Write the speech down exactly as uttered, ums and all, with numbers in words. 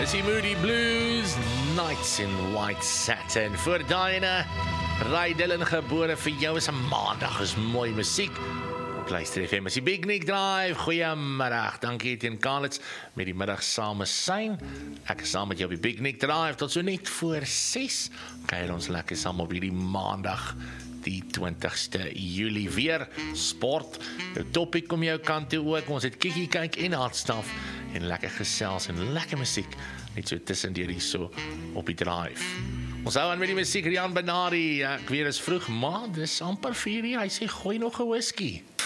Dis die Moody Blues, Nights in White Satin. Voor Diana, Ray Dillon gebore vir jou is 'n maandag, is mooi musiek. Op Luister F M is die Big Nick Drive. Goeiemiddag, dankie Etienne Kalitz met die middag same sein. Ek is saam met jou op die Big Nick Drive tot so net voor ses. Kuier ons lekker saam op hierdie maandag, die twintigste Julie weer. Sport, jou topic kom jou kant toe ook. Ons het kikkie kyk en hartstaf en lekker gesels en lekker musiek. Net so tussen deur hier so op die drive. Ons hou aan met die musiek, Rian Benari. Ek weet is vroeg, maar dis amper vier uur. Hy sê gooi nog 'n whisky.